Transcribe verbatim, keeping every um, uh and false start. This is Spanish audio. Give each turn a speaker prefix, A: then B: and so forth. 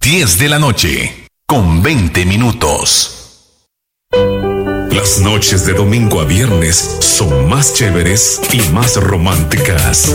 A: diez de la noche, con veinte minutos. Las noches de domingo a viernes son más chéveres y más románticas.